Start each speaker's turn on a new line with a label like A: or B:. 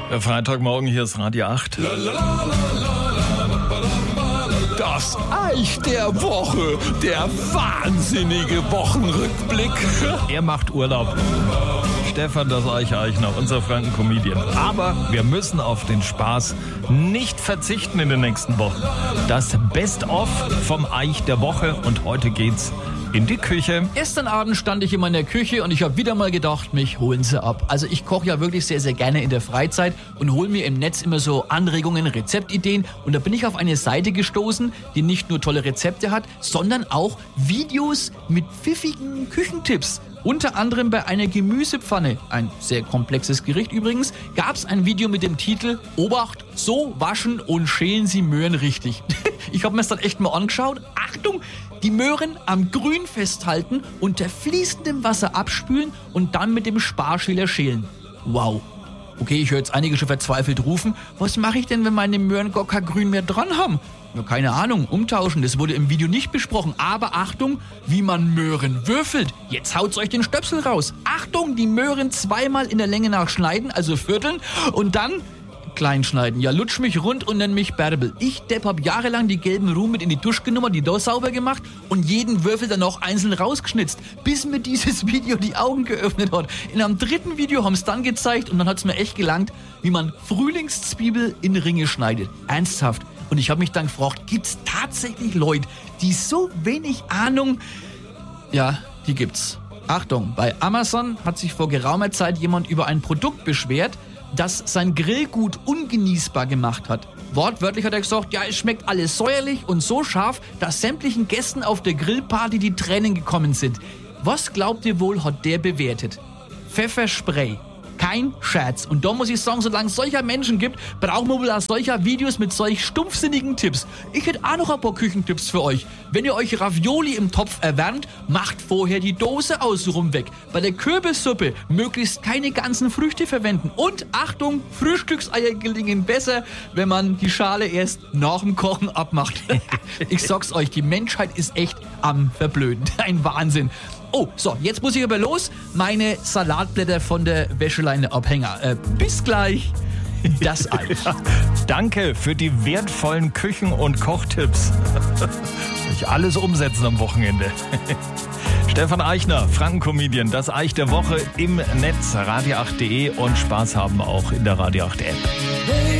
A: Freitagmorgen, hier ist Radio 8.
B: Das Eich der Woche, der wahnsinnige Wochenrückblick.
A: Er macht Urlaub. Stefan das Eichner, unser Franken-Comedian. Aber wir müssen auf den Spaß nicht verzichten in den nächsten Wochen. Das Best-of vom Eich der Woche und heute geht's in die Küche.
C: Gestern Abend stand ich in meiner Küche und ich habe wieder mal gedacht, mich holen sie ab. Also ich koche ja wirklich sehr, sehr gerne in der Freizeit und hole mir im Netz immer so Anregungen, Rezeptideen. Und da bin ich auf eine Seite gestoßen, die nicht nur tolle Rezepte hat, sondern auch Videos mit pfiffigen Küchentipps. Unter anderem bei einer Gemüsepfanne, ein sehr komplexes Gericht übrigens, gab es ein Video mit dem Titel Obacht, so waschen und schälen Sie Möhren richtig. Ich habe mir das dann echt mal angeschaut. Achtung, die Möhren am Grün festhalten, unter fließendem Wasser abspülen und dann mit dem Sparschäler schälen. Wow. Okay, ich höre jetzt einige schon verzweifelt rufen. Was mache ich denn, wenn meine Möhren gar kein Grün mehr dran haben? Ja, keine Ahnung, umtauschen, das wurde im Video nicht besprochen. Aber Achtung, wie man Möhren würfelt. Jetzt haut's euch den Stöpsel raus. Achtung, die Möhren zweimal in der Länge nachschneiden, also vierteln und dann klein schneiden. Ja, lutsch mich rund und nenn mich Bärbel. Ich, Depp, hab jahrelang die gelben Ruhen mit in die Dusche genommen, die da sauber gemacht und jeden Würfel dann noch einzeln rausgeschnitzt, bis mir dieses Video die Augen geöffnet hat. In einem dritten Video haben es dann gezeigt und dann hat's mir echt gelangt, wie man Frühlingszwiebel in Ringe schneidet. Ernsthaft. Und ich habe mich dann gefragt, gibt's tatsächlich Leute, die so wenig Ahnung... Ja, die gibt's. Achtung, bei Amazon hat sich vor geraumer Zeit jemand über ein Produkt beschwert, das sein Grillgut ungenießbar gemacht hat. Wortwörtlich hat er gesagt, ja, es schmeckt alles säuerlich und so scharf, dass sämtlichen Gästen auf der Grillparty die Tränen gekommen sind. Was glaubt ihr wohl, hat der bewertet? Pfefferspray. Kein Scherz. Und da muss ich sagen, solange es solcher Menschen gibt, brauchen wir wohl auch solcher Videos mit solch stumpfsinnigen Tipps. Ich hätte auch noch ein paar Küchentipps für euch. Wenn ihr euch Ravioli im Topf erwärmt, macht vorher die Dose außenrum weg. Bei der Kürbissuppe möglichst keine ganzen Früchte verwenden. Und Achtung, Frühstückseier gelingen besser, wenn man die Schale erst nach dem Kochen abmacht. Ich sag's euch, die Menschheit ist echt am Verblöden. Ein Wahnsinn. Oh, so, jetzt muss ich aber los. Meine Salatblätter von der Wäscheleine abhänger. Bis gleich. Das Eich.
A: Ja, danke für die wertvollen Küchen- und Kochtipps. Ich alles umsetzen am Wochenende. Stefan Eichner, Franken-Comedian, das Eich der Woche im Netz, radio8.de und Spaß haben auch in der Radio 8 App.